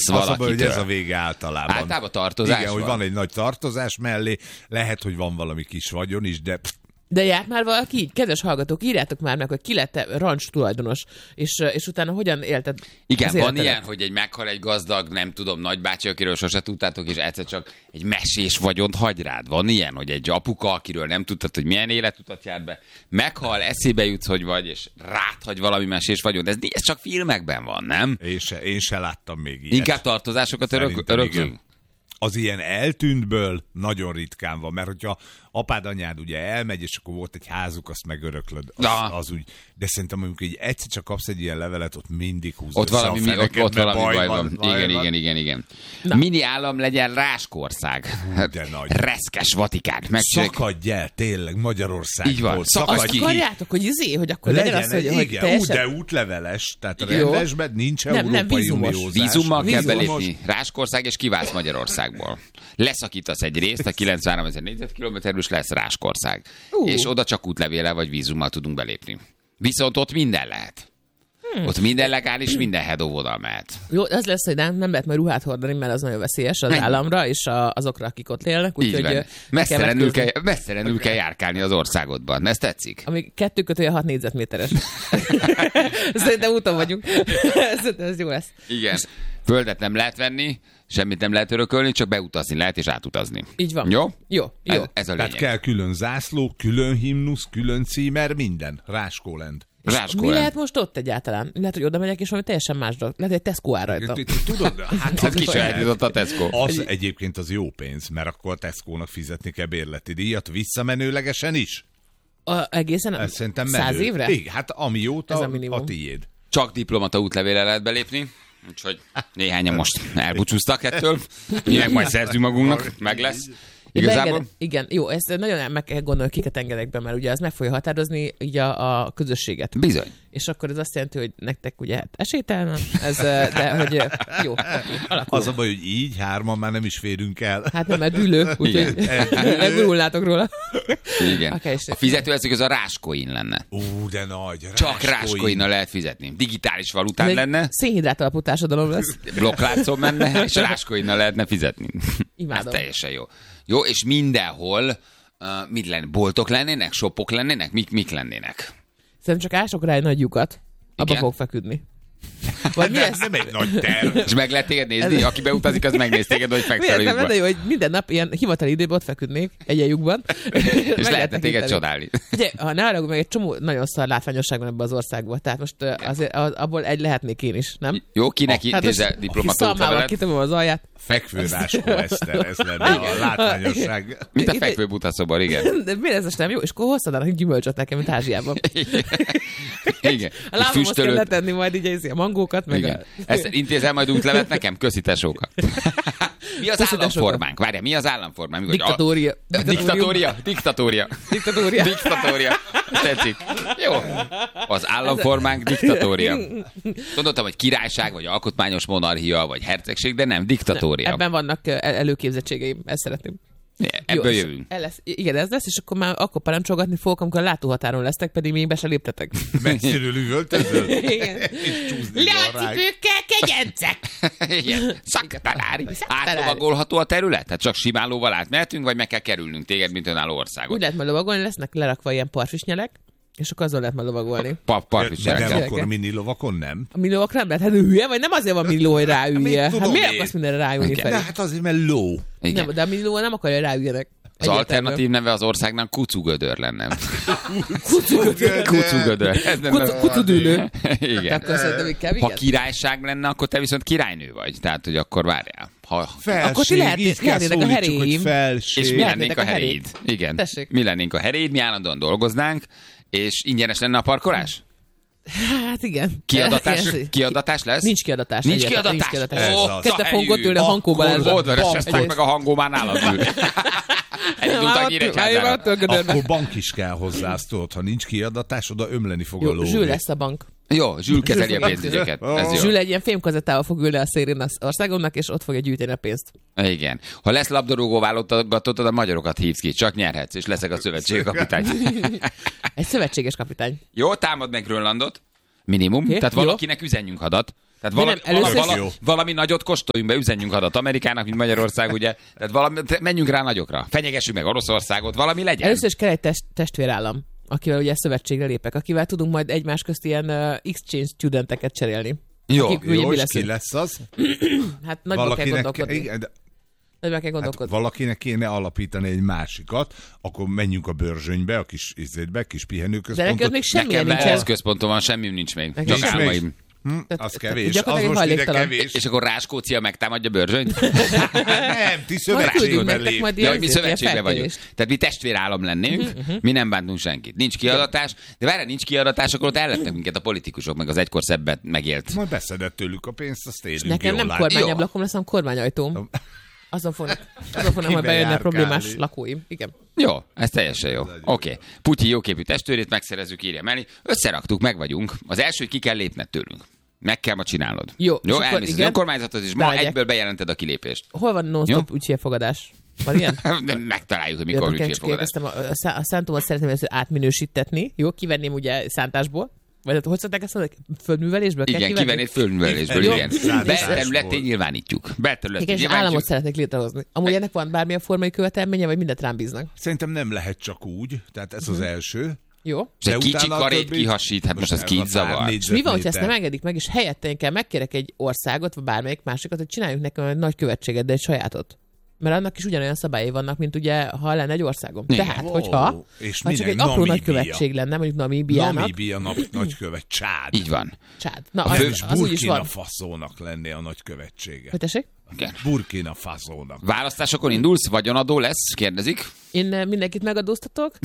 lesz Az valakitől. hogy ez a vége általában. Általában tartozás Igen, van. hogy van egy nagy tartozás mellé, lehet, hogy van valami kis vagyon is, de De járt már valaki így? Kedves hallgatók, írjátok már meg, hogy ki lett rancs tulajdonos, és utána hogyan élted Igen, az van életedet? ilyen, hogy egy meghal egy gazdag, nem tudom, nagybácsi, akiről sose tudtátok, és egyszer csak egy mesés vagyont hagy rád. Van ilyen, hogy egy apuka, akiről nem tudtad, hogy milyen életutat járt be, meghal, eszébe jutsz, hogy vagy, és ráthagy valami mesés vagyont. Ez csak filmekben van, nem? én se láttam még ilyet. Inkább tartozásokat Szerintem öröklünk. igen. Az ilyen eltűntből nagyon ritkán van, mert hogyha apád, anyád ugye elmegy, és akkor volt egy házuk, azt megöröklöd, az úgy. De szerintem amikor így egyszer csak kapsz egy ilyen levelet, ott mindig húzod. Ott valami baj van. Igen. Mini állam legyen Ráskország. De nagy. Reszkes Vatikán. Szakadj el, tényleg, Magyarországból. Így van. Azt akarjátok, hogy akkor legyen az, hogy igen, teljesen... de útleveles, tehát a rendesben nincs Nem, Európai vízumos. Uniózás. Vízummal kell belépni Ráskország, és kiválsz Magyarországból. Leszakítasz egy részt, a 93 000 négyzetkilométerről, és lesz Ráskország. És oda csak útlevéllel vagy vízummal tudunk belépni. Viszont ott minden lehet. Ott minden legális, minden head mehet. Jó, az lesz, hogy nem lehet majd ruhát hordani, mert az nagyon veszélyes az államra, és azokra, akik ott élnek. Úgyhogy messzelenül kell járkálni az országodban. Ez tetszik? Ami 2/6 négyzetméteres. Szerintem úton vagyunk. Szerintem ez jó lesz. Igen. Földet nem lehet venni, semmit nem lehet örökölni, csak beutazni lehet és átutazni. Így van. Jó? Jó. Ez a lényeg. Tehát kell külön zászló, külön himnusz, külön címer, minden. Ráskólend. Mi lehet most ott egyáltalán? Lehet, hogy oda megyek, és valami teljesen más dolog. Lehet, hogy egy Tesco áll rajta. Tudod, hát Ez kisajátított a Tesco. Az egyébként az jó pénz, mert akkor a Tesco-nak fizetni kell bérleti díjat, visszamenőlegesen is. Egészen Ez szerintem 100 évre? Igen, hát amióta Ez a minimum. a tiéd. Csak diplomata útlevéllel lehet belépni, úgyhogy néhányan most elbúcsúztak ettől. Mi meg majd szerzünk magunknak, meg lesz. Igazából? Igen, jó, ezt nagyon meg kell gondolni, kiket engedek be, mert ugye az meg fogja határozni így a közösséget. Bizony. És akkor ez azt jelenti, hogy nektek ugye esélytelen, de hogy jó, alakul. Az a baj, hogy így hárman már nem is férünk el. Hát nem, mert dűlő, úgyhogy megurulnátok róla. Igen. A fizetőeszköz a Ráskoin lenne. De nagy. Csak Ráskoinnal lehet fizetni. Digitális valután lenne. Szénhidrát alapú társadalom lesz. Blokkláncon menne, és Ráskoinnal lehetne fizetni. Imádom. Ez teljesen jó. Jó, és mindenhol mit lenne? Boltok lennének? Shopok lennének? Mik lennének? Szerintem csak ások rá egy nagy lyukat, abba fog feküdni. Vagy mi ez? Nem egy nagy terv. És meg lehet téged nézni? Aki beutazik, az megnéz téged, hogy fekszel a lyukban. Miért? Hogy minden nap ilyen hivatali időben ott feküdnék egy lyukban. És lehetne téged csodálni. Ugye, ha ne arra, meg egy csomó nagyon szar látványosság van ebben az országban. Tehát most azért abból egy lehetnék én is, nem? Jó, kinek intézel diplomata útlevelet? Kitömöm az alját. Fekvő Ráskó Eszter, ez lenne a látványosság. Mint a fekvő butaszobor, igen. De miért ez nem jó? És akkor hozzanak egy gyümölcsöt nekem, mint Ázsiában. Igen. A lábamhoz kell letenni majd így a mangókat, meg Ezt intézel majd útlevet nekem? Köszi tesókat. Mi az államformánk? Várjál, mi az államformánk? Diktatória. Diktatória. Tetszik. Jó. Az államformánk diktatória. Gondoltam, hogy királyság, vagy alkotmányos monarchia, vagy hercegség, de nem, diktatória. Ebben vannak előképzettségeim, ezt szeretném. Ebből jövünk. Igen, ez lesz, és akkor parancsolgatni fogok, amikor a látóhatáron lesztek, pedig még be se léptetek. Messziről üvöltözöl? Igen. Leacipőkkel, kegyencek! Igen. Szaktalári. Átlovagolható a terület? Tehát csak simán lóval átmehetünk, vagy meg kell kerülnünk téged, mint önálló országot? Úgy lehet majd lovagolni, lesznek lerakva ilyen parfisnyelek, és akkor azon lehet majd lovagolni. De akkor a mini lovakon nem? A mini lovak nem lehet, hát hülye, vagy nem azért van mini ló, hogy ráülje. Hát miért akarsz mindenre ráülni fel? Hát azért, mert ló. Nem, de a mini ló nem akarja, hogy ráüljenek. Az alternatív neve az országnak Kucugödör lenne. Kucugödör. Kucudülő. Igen. Ha királyság lenne, akkor te viszont királynő vagy. Tehát, hogy akkor várjál. Akkor ti lehetnének a heréim. És mi lennénk a heréid. Igen. Mi lennénk a heréid, mi állandóan dolgoznánk, és ingyenes lenne a parkolás? Hát igen. Kiadatás lesz? Nincs kiadatás. Nincs kiadatás. Kezdte fogunk ott ülni a Hankó Balázsra. Oldvereseztek meg a Hangó már nálam ül. Akkor bank is kell hozzá, azt tudod, ha nincs kiadatás, oda ömleni fog a ló. Zsül lesz a bank. Jó, Zsül kezeli a pénzügyeket. Zsül egy ilyen fémkazettával fog ülni a szélén az országomnak, és ott fogja gyűjteni a pénzt. Igen. Ha lesz labdarúgó válogatottad, a magyarokat hívsz ki, csak nyerhetsz, és leszek a szövetségi kapitány. Egy szövetséges kapitány. Jó, támad meg Grönlandot. Minimum. Tehát valakinek üzenjünk hadat. Tehát valami nagyot kóstoljunk be, üzenjünk adat Amerikának, mint Magyarország, ugye. Tehát menjünk rá nagyokra. Fenyegessük meg Oroszországot, valami legyen. Először is kell egy testvérállam, akivel ugye szövetségre lépek, akivel tudunk majd egymás közt ilyen exchange studenteket cserélni. Jó, és ki lesz az? Hát nagyban kell gondolkodni. Valakinek kéne alapítani egy másikat, akkor menjünk a Börzsönybe, a kis izétbe, kis pihenőközpontot. De neked még semmilyen nincsen. Nekem központom van, semmim nincs még. Csak álmaim. Az kevés, az most ide kevés. És akkor Ráskócia megtámadja Börzsönyt? Nem, ti szövetségben léptek. Mi szövetségben vagyunk. Tehát mi testvérállam lennénk, mi nem bántunk senkit. Nincs kiadatás, de várjál, nincs kiadatás, akkor ott ellettek minket a politikusok, meg az egykor szebbet megélt. Majd beszedett tőlük a pénzt, azt élünk. Nekem nem kormányablakom lesz, hanem kormányajtóm. Azon fognak majd bejönni a problémás lakóim. Igen. Jó, ez teljesen jó. Oké. Putyin jóképű testvérét megszerezzük, írja Meli. Összeraktuk, meg vagyunk. Az első, hogy ki kell lépned tőlünk. Meg kell ma csinálnod. Jó, elmész az önkormányzathoz, és ma egyből bejelented a kilépést. Hol van non-stop ügyfélfogadás? Van ilyen? Megtaláljuk, hogy mikor ügyfélfogadás. A szántómat szeretném ezt átminősítetni. Jó, kivenném ugye szántásból. Vagy hogy szokták ezt mondani? Földművelésből? Igen, kivennéd földművelésből, igen. Belterületén nyilvánítjuk. És államot szeretnék létrehozni. Amúgy ennek van bármilyen formai követelménye, vagy mindent rám bíznak? Szerintem nem lehet csak úgy, tehát ez az első. Jó. És egy kicsi karét kihasít, hát most az kit zavar. És mi van, hogyha ezt nem engedik meg, és helyette én kell megkérek egy országot, vagy bármelyik másikat, hogy csináljuk nekem egy nagy követséget, de egy sajátot. Mert annak is ugyanolyan szabályai vannak, mint ugye, ha lenne egy országom. Igen. Tehát, hogyha csak egy apró nagykövetség lenne, mondjuk Namíbiának. Namíbia nagykövet, Csád. Így van. Csád. Na, az Burkina Faszónak lenné a nagykövetsége. Hogy tessék? Igen. Burkina Faszónak. Választásokon indulsz, vagyonadó lesz, kérdezik. Én mindenkit megadóztatok.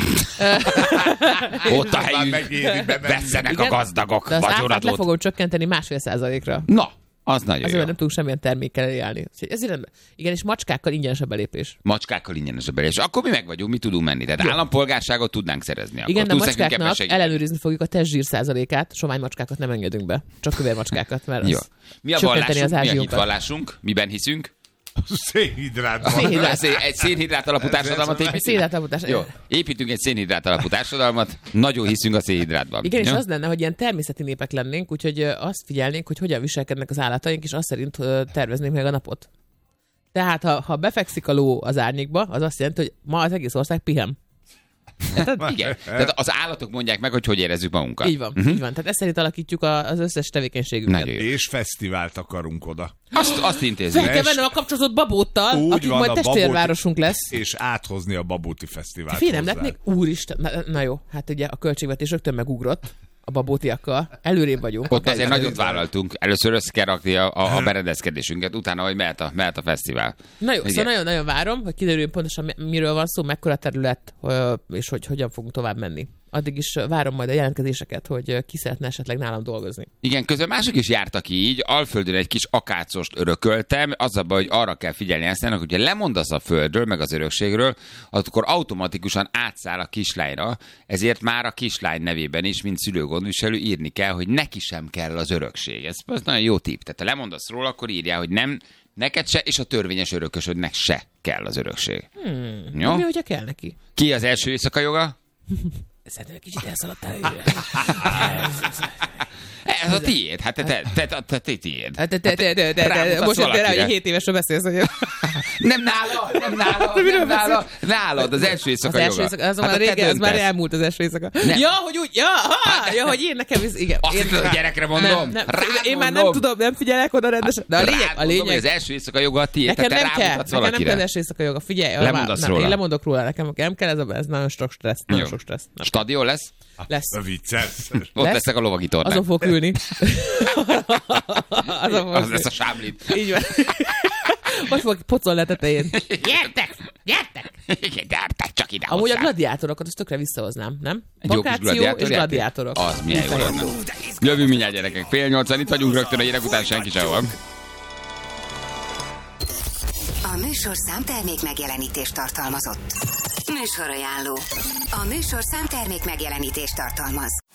Ott a helyünk, vesszenek a gazdagok vagyonadót. Le fogom csökkenteni 1,5%-ra. Na. Az nagyon azért jó. Nem tudunk semmilyen termékkel eljárni. Igen, és macskákkal ingyenes a belépés. Macskákkal ingyenes a belépés. Akkor mi meg vagyunk, mi tudunk menni. Tehát állampolgárságot tudnánk szerezni. Igen, de a macskáknak ellenőrizni fogjuk a testzsír százalékát. Sovány macskákat nem engedünk be. Csak kövér macskákat, mert jó. Mi a vallásunk? Mi a hitvallásunk? Miben hiszünk? Szénhidrátban. Egy szénhidrát alapú társadalmat építünk. Jó. Építünk egy szénhidrát alapú társadalmat, nagyon hiszünk a szénhidrátban. Igen, és az lenne, hogy ilyen természeti népek lennénk, úgyhogy azt figyelnénk, hogy hogyan viselkednek az állataink, és azt szerint terveznénk meg a napot. Tehát, ha befekszik a ló az árnyékba, az azt jelenti, hogy ma az egész ország pihen. Igen. Tehát az állatok mondják meg, hogy érezzük magunkat. Így van, így van. Tehát ezt szerint alakítjuk az összes tevékenységünket. És fesztivált akarunk oda. Azt intézzük. Fel kell vennem a kapcsolatot Babóttal, akik majd testvérvárosunk lesz. És áthozni a Babóti fesztivált. Fél nem lett még? Úristen. Na jó, hát ugye a költségvetés rögtön megugrott. A babótiakkal. Előrébb vagyunk. Ott azért nagyot vállaltunk. Először össze kell rakni a berendezkedésünket, utána, hogy mehet a fesztivál. Na jó, szóval nagyon-nagyon várom, hogy kiderüljön pontosan miről van szó, mekkora terület, és hogy hogyan fogunk tovább menni. Addig is várom majd a jelentkezéseket, hogy ki szeretne esetleg nálam dolgozni. Igen, közben mások is jártak így, Alföldön egy kis akácost örököltem, az a baj, hogy arra kell figyelni Eszternek, hogyha lemondasz a földről, meg az örökségről, akkor automatikusan átszáll a kislányra, ezért már a kislány nevében is, mint szülőgondviselő írni kell, hogy neki sem kell az örökség. Ez nagyon jó tipp. Tehát ha lemondasz róla, akkor írjál, hogy nem, neked se, és a törvényes örökösödnek se kell az örökség. Jó? Mi, hogyha kell neki? Ki az első éjszaka joga? Szerintem kicsit elszaladtál őre. Ez a tiéd. Hát te tiéd. Most jöttél rá, hogy 7 évesről beszélsz, hogy... Nem nála. Nálad az első éjszaka joga. Azonban régen, az már elmúlt az első éjszaka. Ja, hogy úgy, ja, hogy én nekem... Igen. Azt hiszem, hogy gyerekre mondom. Én már nem tudom, nem figyelek oda rendesen. De a lényeg... az első éjszaka joga a tiéd, tehát te rámutatsz valakire. Nekem nem kell az első éjszaka joga. Figyelj, én lemondok róla, nekem nem kell, ez nagyon sok stressz. Stadion lesz? Lesz. Vicces. Ott leszek a lovagi tornán. Azon fog ülni. Az lesz a sámlit. Így van. Most fog pocolni a tetején. Gyertek! Igen, gyertek csak ide amúgy a gladiátorokat, azt tökre visszahoznám, nem? Vakáció és gladiátorok. Az milyen jó lenne. Jövünk mindjárt, gyerekek. 7:30, itt vagyunk rögtön a hírek után, senki sehol. A műsor számtermék megjelenítést tartalmazott. Műsorajánló. A műsor számtermék megjelenítést tartalmaz.